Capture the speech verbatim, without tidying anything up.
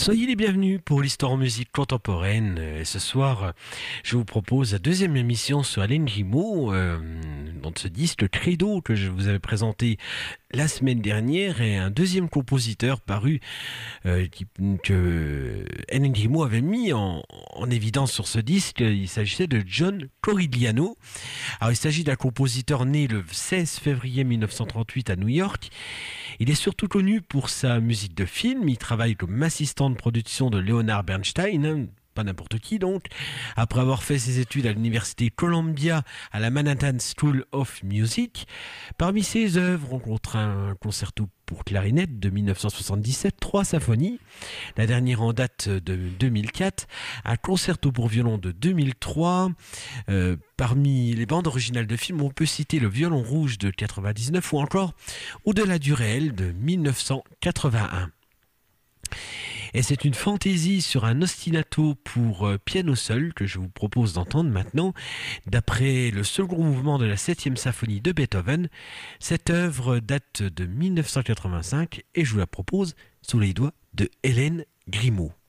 Soyez les bienvenus pour l'histoire en musique contemporaine. Et ce soir, je vous propose la deuxième émission sur Alain Grimaud, euh, dans ce disque Credo que je vous avais présenté la semaine dernière, et un deuxième compositeur paru euh, qui, que Alain Grimaud avait mis en, en évidence sur ce disque. Il s'agissait de John Corigliano. Alors, il s'agit d'un compositeur né le seize février mille neuf cent trente-huit à New York. Il est surtout connu pour sa musique de film. Il travaille comme assistant de production de Leonard Bernstein, hein, pas n'importe qui donc. Après avoir fait ses études à l'université Columbia à la Manhattan School of Music, parmi ses œuvres, on compte un concerto pour clarinette de mille neuf cent soixante-dix-sept, trois symphonies, la dernière en date de deux mille quatre, un concerto pour violon de deux mille trois. Euh, parmi les bandes originales de films, on peut citer Le Violon Rouge de quatre-vingt-dix-neuf ou encore Au-delà du réel de mille neuf cent quatre-vingt-un. Et c'est une fantaisie sur un ostinato pour euh, piano seul que je vous propose d'entendre maintenant, d'après le second mouvement de la septième symphonie de Beethoven. Cette œuvre date de mille neuf cent quatre-vingt-cinq et je vous la propose sous les doigts de Hélène Grimaud.